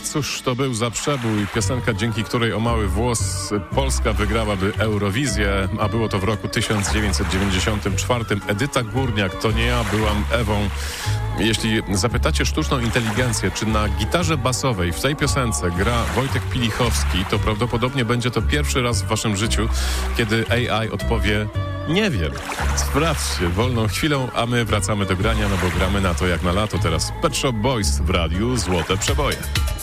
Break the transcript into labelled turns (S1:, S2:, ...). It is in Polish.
S1: cóż to był za przebój, piosenka, dzięki której o mały włos Polska wygrałaby Eurowizję, a było to w roku 1994. Edyta Górniak, to nie ja byłam Ewą. Jeśli zapytacie sztuczną inteligencję, czy na gitarze basowej w tej piosence gra Wojtek Pilichowski, to prawdopodobnie będzie to pierwszy raz w waszym życiu, kiedy AI odpowie: nie wiem. Sprawdźcie wolną chwilą, a my wracamy do grania, no bo gramy na to jak na lato. Teraz Pet Shop Boys w radiu Złote Przeboje.